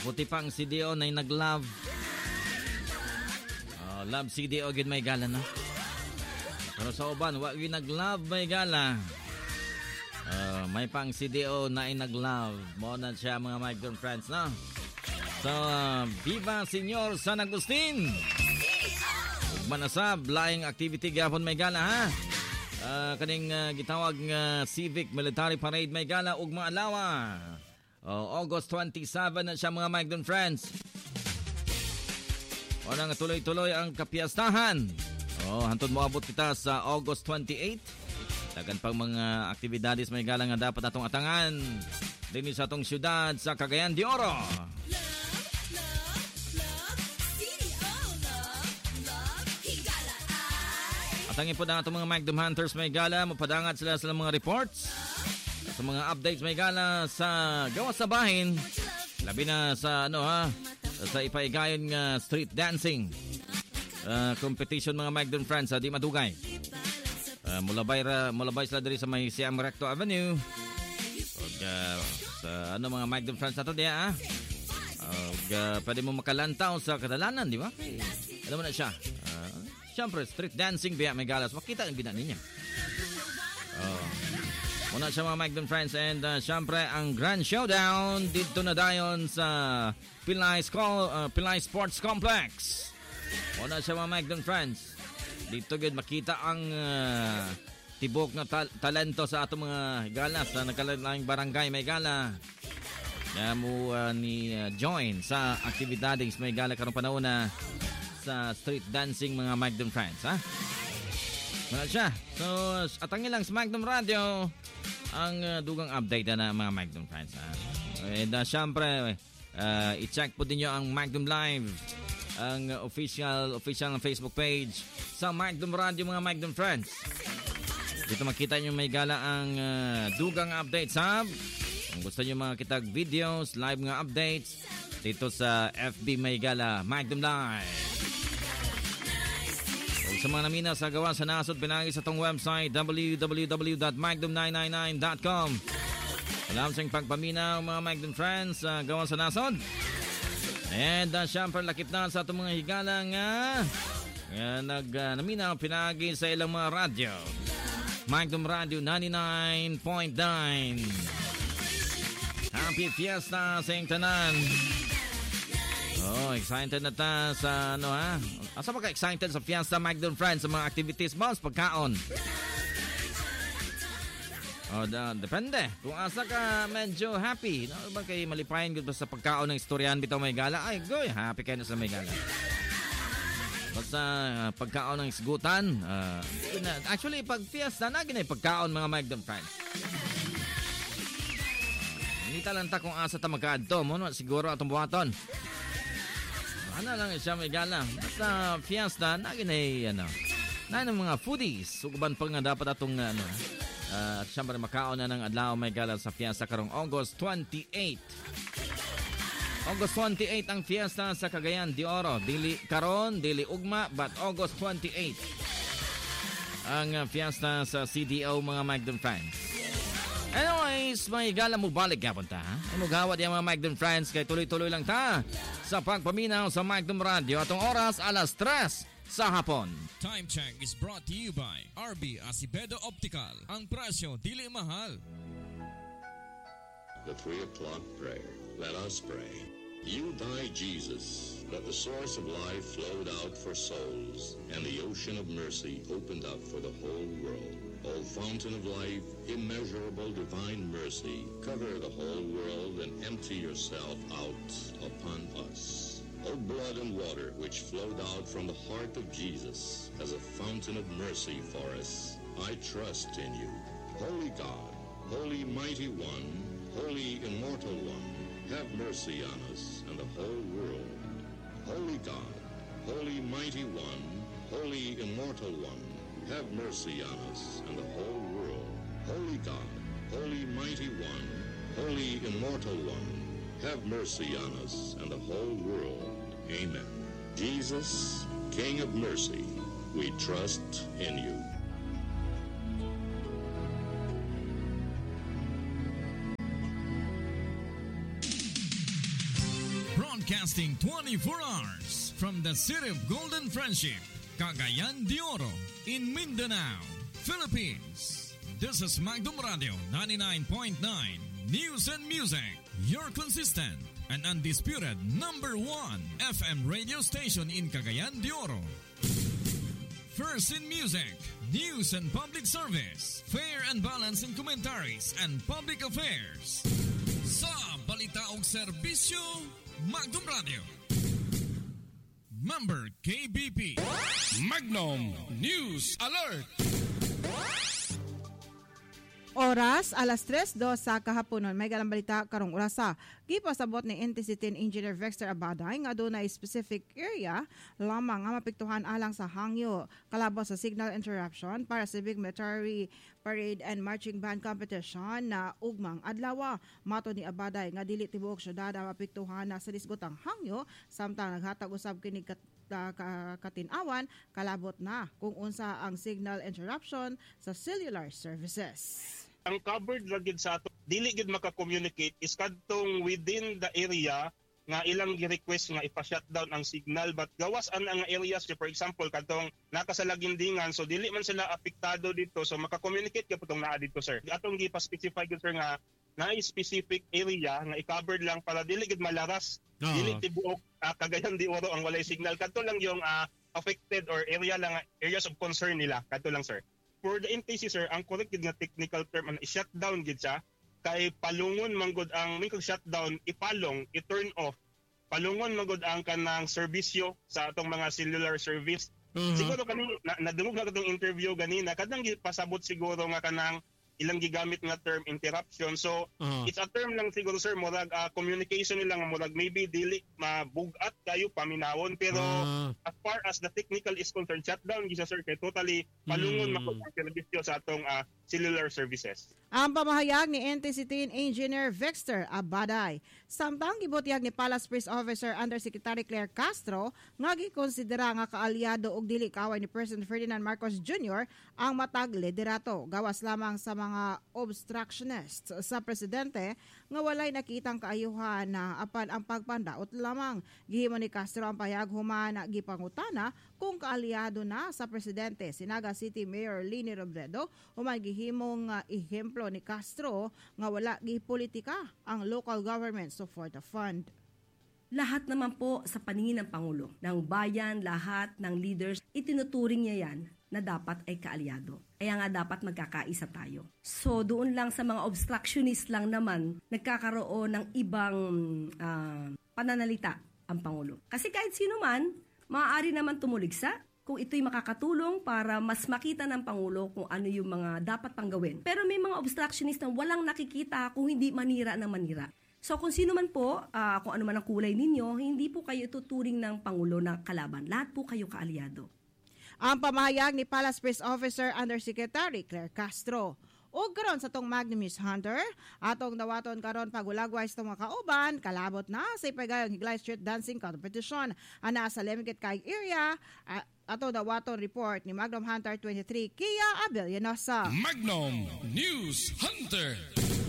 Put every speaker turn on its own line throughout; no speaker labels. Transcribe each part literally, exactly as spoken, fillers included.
Puti pang C D O na nag-love. Oh, love C D O gid may gala no. Pero sa uban, wag gyud nag-love may gala. Uh, may pang C D O na nag-love. Mo na siya mga migrant friends no. So, uh, Viva Senyor San Agustin. Manasab, laing activity gapon may gala ha. Uh, kaning uh, gitawag nga uh, Civic Military Parade may gala ug maalawa. Uh, August twenty-seven na siya mga migrant friends. O nang tuloy-tuloy ang kapiyastahan. Oh, hantod mo abot kita sa August twenty-eighth. Dagan pang mga aktibidades may gala nga dapat atong atangan dinhi sa atong syudad sa Cagayan de Oro. Atangin po na itong mga Magnum Hunters may gala. Mapadangat sila sa mga reports. Sa mga updates may gala sa gawas sa bahin. Labi na sa ano ha, sa ipaigayon nga street dancing uh, competition mga Magnum friends sa Di Madugay. Uh, mulabay, ra, mulabay sila diri sa may Siam Recto Avenue. Og, uh, sa ano mga Magnum friends na to diya ha. Og, uh, pwede mo makalantaw sa kadalanan, di ba? Okay. Alam mo na siya. Siyempre, street dancing biya may galas. Makita ang binan ninyo. Oh. Muna siya mga Magnum friends. And uh, siyempre, ang Grand Showdown dito na dayon sa Pilay, School, uh, Pilay Sports Complex. Muna siya mga Magnum friends. Dito gud makita ang uh, tibok na ta- talento sa atong mga galas sa nagkalaing barangay may gala. Kaya mo uh, ni uh, join sa aktibidades may gala karong panahon na sa street dancing mga Magnum friends ha. Wala siya. So atangin lang sa Magnum Radio ang uh, dugang update na mga Magnum friends ha. And uh, syempre uh, i-check po din nyo ang Magnum Live, ang uh, official official ng Facebook page sa Magnum Radio mga Magnum friends. Dito makita nyo may gala ang uh, dugang updates ha. Kung gusto nyo mga kitag videos, live nga updates dito sa F B may gala Magnum Live. Sa mga namina sa gawa sa nasod, pinagi sa tong website w w w dot magnum nine nine nine dot com. Alam sa pagpaminaw mga Magnum friends sa uh, gawa sa nasod. And uh, syempre lakip na sa itong mga higala nga uh, nag uh, naminaw pinagi sa ilang mga radyo. Magnum Radio ninety-nine point nine. Happy Fiesta sa iyong tanan. Oh, excited na ta sa ano ha? Asa ba ka excited sa Fiesta Magnum friends sa mga activities mo sa pagkaon? Oh, da, depende. Kung asa ka medyo happy, no? Ba kay malipayan gud sa pagkaon ng istoryan bitaw may gala? Ay, goy, happy kayo na sa may gala. Basta uh, pagkaon ng isgutan, uh, actually pag fiesta na ginay pagkaon mga Magnum friends. Hindi talanta kung asa ta magkaadto mo, no? Siguro atong buhaton. Ano lang siya may gala. Basta fiesta, nagin ay ano. Na ng mga foodies. Suguban pa nga dapat atong ano. Uh, at siyempre makaon na ng adlaw may gala sa fiesta karong August twenty-eighth. August twenty-eighth ang fiesta sa Cagayan de Oro. Dili karon, dili ugma, but August twenty-eighth. Ang uh, fiesta sa C D O mga Magnum fans. Anyways, may gala mo balik gapon ta. Ay mo gawad yung mga Magnum friends kay tuloy-tuloy lang ta sa pagpaminaw sa Magnum Radio atong oras alas tres sa hapon.
Time check is brought to you by R B Acevedo Optical. Ang presyo dili mahal.
The three o'clock prayer. Let us pray. You died, Jesus, that the source of life flowed out for souls, and the ocean of mercy opened up for the whole world. O fountain of life, immeasurable divine mercy, cover the whole world and empty yourself out upon us. O blood and water which flowed out from the heart of Jesus as a fountain of mercy for us, I trust in you. Holy God, Holy Mighty One, Holy Immortal One, have mercy on us and the whole world. Holy God, Holy Mighty One, Holy Immortal One, have mercy on us and the whole world. Holy God, Holy Mighty One, Holy Immortal One, have mercy on us and the whole world. Amen. Jesus, King of mercy, we trust in you.
Broadcasting twenty-four hours from the city of Golden Friendship, Cagayan de Oro, in Mindanao, Philippines. This is Magdum Radio ninety-nine point nine News and Music, your consistent and undisputed number one F M radio station in Cagayan de Oro. First in music, news and public service, fair and balanced in commentaries and public affairs. Sa balita o serbisyo, Magdum Radio. Member K B P.
Magnum News Alert.
Oras, alas tres dos sa kahaponon. May galang balita karong orasa. Gipasabot ni N T C ten Engineer Vexter Abaday nga doon na specific area lamang nga mapiktuhan alang sa hangyo kalabo sa signal interruption para sa big military parade and marching band competition na ugmang adlaw. Mato ni Abaday nga dili tibuok syudad ang mapiktuhan na sa lisgotang hangyo samtang naghatag usab kini kat Uh, katinawan kalabot na kung unsa ang signal interruption sa cellular services.
Ang covered lagid sa ato dili gid maka-communicate is kadtong within the area nga ilang gi-request nga ipa-shutdown ang signal, but gawas an ang areas for example kadtong nakasalagindingan so dili man sila apektado dito so maka-communicate gyud putong naa dito sir. Atong gi-specify gyud sir nga na specific area nga i-covered lang para dili gid malaras. Uh-huh. Dili tibuok uh, Cagayan de Oro ang walay signal. Kadto lang yung uh, affected or area lang areas of concern nila. Kadto lang sir. For the N T C sir, ang correct gid nga technical term ang i-shutdown gid siya kay palungon manggod ang may shutdown ipalong i-turn off. Palungon manggod ang kanang serbisyo sa atong mga cellular service. Uh-huh. Siguro kanina na, nadungog na katong interview ganina kadang pasabot siguro nga kanang ilang gigamit nga term interruption. So uh-huh. It's a term lang siguro sir murag uh, communication nila nga murag maybe dili mabugat kayo paminawon pero uh-huh. As far as the technical is concerned shutdown gisa sir kay totally palungon mm. mako ang serbisyo sa atong uh, cellular services.
Ang pamahayag ni N T C ten Engineer Vexter Abaday. Samtang gibutyag ni Palace Police Officer Undersecretary Claire Castro nga gikonsidera nga kaalyado og dili kaaway ni President Ferdinand Marcos Junior ang matag liderato gawas lamang sa mga obstructionists sa presidente nga walay nakitang kaayuhan na apan ang pagpandaot lamang. Gihimo ni Castro ang pahayag human na gipangutana kung kaalyado na sa presidente. Sinaga City Mayor Lini Robredo human gihimong uh, ehemplo ni Castro nga wala gipolitika ang local government support the fund.
Lahat naman po sa paningin ng Pangulo, ng bayan, lahat ng leaders, itinuturing niya yan na dapat ay kaalyado. Kaya nga dapat magkakaisa tayo. So doon lang sa mga obstructionist lang naman, nagkakaroon ng ibang uh, pananalita ang Pangulo. Kasi kahit sino man, maaari naman tumuligsa kung ito'y makakatulong para mas makita ng Pangulo kung ano yung mga dapat pang gawin. Pero may mga obstructionist na walang nakikita kung hindi manira na manira. So kung sino man po, uh, kung ano man ang kulay ninyo, hindi po kayo tuturing ng Pangulo na kalaban. Lahat po kayo kaalyado.
Ang pamahayag ni Palace Police Officer Undersecretary Claire Castro. O karon sa tong Magnum News Hunter, atong dawaton karon pagulagway sa mga kauban, kalabot na sa ipagayong Higlay Street Dancing Competition. Ana sa Lemikit Kaig area, uh, ato dawaton report ni Magnum Hunter twenty-three, Kia Abellanosa.
Magnum News Hunter.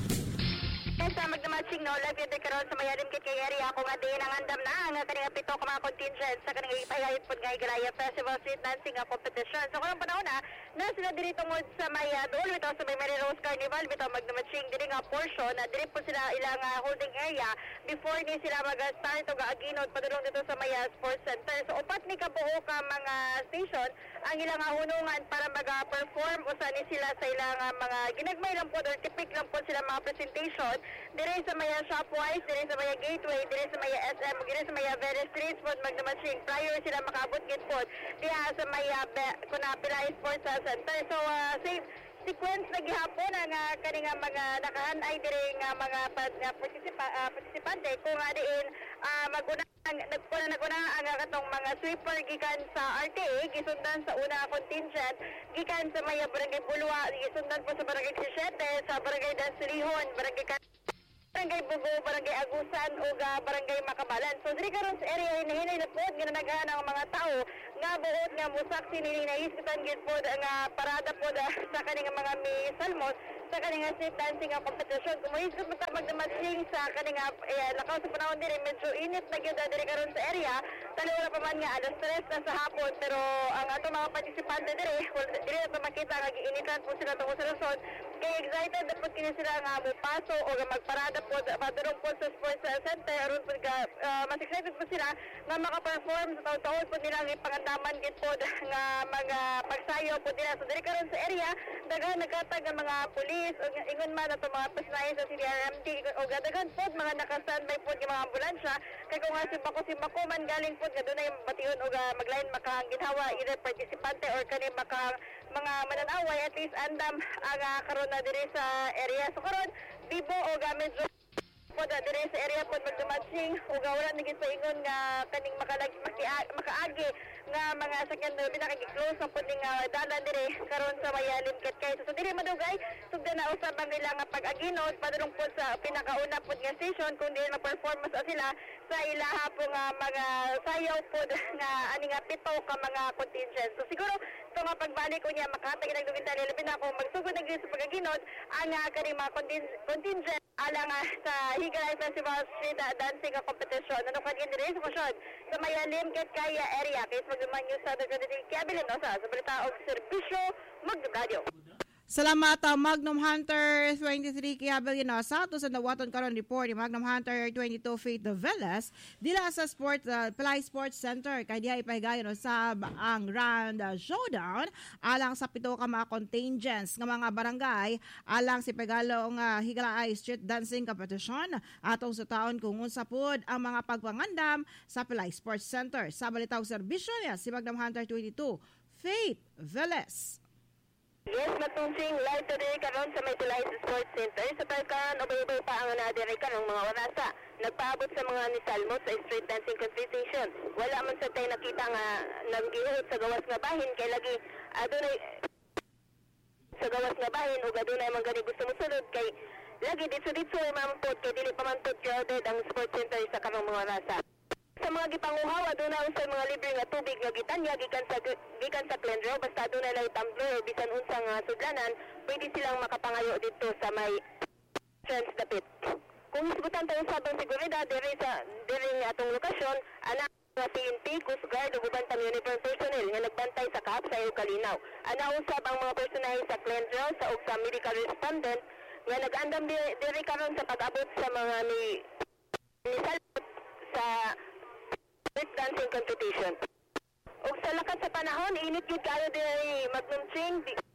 Sa magdamatsing no, live yun karon sa mayalim kit kay area kung atin ang andam na ang kanina pito ka mga contingent sa kanina ipahayot po nga Higalaya Festival Street Dancing Competition. So kung panahon na, na sila diri tungod sa maya doon, bitaw sa may Mary Rose Carnival, bitaw magdamatsing diri nga portion, na diri po sila ilang uh, holding area before ni sila mag-start o ga-aginod padulong dito sa Maya Sports Center. So upat ni kabuo ka mga station ang ilang uh, hunungan para mag-perform o saan ni sila sa ilang uh, mga ginagmay lang po or tipik lang po sila mga presentation. Dire sa Maya Shopwise, dire sa Maya Gateway, dire sa Maya S M, dire sa Maya Very Street Food, magdamatsing prior sila makabot gid po diha sa Maya Kunapilay Sports Center. So uh, same sequence na gihapon ang uh, kaninga mga nakahanay dire nga mga pad, uh, partisipa, uh, partisipante kung uh, diin uh, maguna nagpuna naguna ang katong mga sweeper gikan sa R T A gisundan sa una contingent gikan sa Maya Barangay Bulwa, gisundan po sa Barangay Sisiete, sa Barangay Dansilihon, Barangay Barangay Bugo, Barangay Agusan ug uh, Barangay Makabalan. So diri karon sa area hinahinay na pod nga naghan ang mga tao nga buot nga musaksi ni naiskitan gid pod nga parada pod uh, sa kaning mga mi salmos sa kaninga street dancing ang kompetisyon. Kumuhisgot mo ta magdamatsing sa kaninga eh, lakaw sa panahon din, medyo init na gyud diri karon sa area. Taliw na pa man nga alas tres na sa hapon, pero ang ato mga participante diri, diri na pa makita nga giinitan po sila tungkol sa Luzon. Kay excited na po kini sila nga mupaso o nga magparada po madurong po sa sports center aron po ga uh, mas excited po sila nga maka-perform sa taon-taon po nila ang ipangandaman gid po nga mga pagsayaw po nila. So diri karon sa area daghan nagkatag ang mga pulis o ingon man ato mga personahe sa C D R M D o daghan po mga naka-standby po nga mga ambulansya kay kung nga si Bako si Bako man galing po nga dunay bation o maglain makaginhawa either participante or kani maka mga mananaway at least andam ang uh, karon na diri sa area. So karon bibo o gamit po da diri sa area po magdumatsing o wala na gid pa ingon nga kaning makalag makaagi nga mga sakyan na pinaka-close sa po ning uh, dalan diri karon sa Mayalim Ketkay. So diri madugay sugda na usab ang nila nga pag-aginod padulong po sa pinakauna po nga station kung dili ma-performance sila sa ilaha po nga mga sayaw po nga ani nga pito ka mga contingent. So siguro ito nga pagbalik ko niya makatag nang dumitali labi na ako magsugod na sa pag-aginod ang uh, kaning mga contingent alang uh, sa Higalay Festival Street uh, Dancing uh, Competition. Ano ka din diri sa sa Mayalim Ketkay area kay magduman nyo sa Dagradil Kiabilin o sa sa balita o serbisyo magdugradyo.
Salamat uh, Magnum Hunter twenty-three Kiabilin o sa to sa nawaton karon report ni Magnum Hunter twenty-two Faith Velas dila sa Sports uh, Pilay Sports Center kay diha ipahigayon no, sa ang round uh, showdown alang sa pito ka mga contingents nga mga barangay alang si Pegalong uh, Higalay Street Dancing Competition atong sa taon kung unsa pod ang mga pagpangandam sa Pilay Sports Center. Sa balita og serbisyo niya si Magnum Hunter twenty-two Faith Velas.
Yes, matunsing live today karon sa may Pilay Sports Center. Sa pagkaan, ubay-ubay pa ang nadiri karong mga orasa. Nagpaabot sa mga nisalmo sa street dancing competition. Wala man sa tayo nakita nga nagihot sa gawas nga bahin kay lagi adunay sa gawas nga bahin ug adunay man gani gusto mo sulod kay lagi ditso-ditso mampot kay dili pa man pod crowded ang sports center sa karong mga orasa. Sa mga gipanguhaw aduna unsay mga libre nga tubig nga gitanya gikan sa gikan sa Clendro basta aduna lay tumbler o bisan unsa nga sudlanan pwede silang makapangayo dito sa may entrance dapit. Kung isgutan tayo sa abang seguridad diri sa diri nga atong lokasyon ana nga P N P, Coast Guard ug uban pang uniform personnel nga nagbantay sa kaap sa iyo kalinaw. Ana usab ang mga personahe sa Clendro sa ug sa medical respondent nga nag-andam diri, diri karon sa pag-abot sa mga ni ni sa street dancing competition. Og sa lakas sa panahon, init yun kayo din Magnum Ching.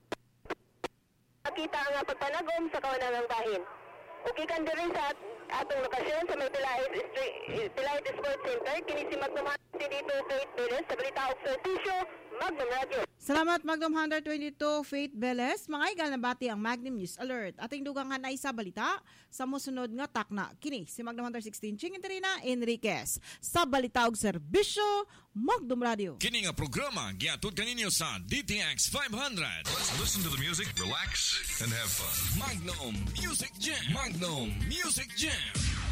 Makita ang pagpanagom sa kawanangang bahin. O kikan din sa atong lokasyon sa may Pilay Sports Center, kini si Magnum Hunter dito Faith Velas sa balita og serbisyo Magnum Radio.
Salamat Magnum Hunter twenty-two Faith Velas. Mga igal na bati ang Magnum News Alert. Ating dugang hanay sa balita sa musunod nga takna. Kini si Magnum Hunter sixteen Ching Interina Enriquez sa balita og serbisyo Magnum Radio.
Kini nga programa giatud kaninyo sa D T X five hundred.
Let's listen to the music, relax, and have fun.
Magnum Music Jam. Magnum Music Jam.